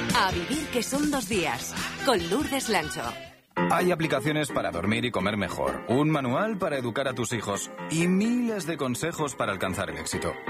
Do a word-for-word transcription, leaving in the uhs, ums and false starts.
A vivir que son dos días, con Lourdes Lancho. Hay aplicaciones para dormir y comer mejor, un manual para educar a tus hijos y miles de consejos para alcanzar el éxito.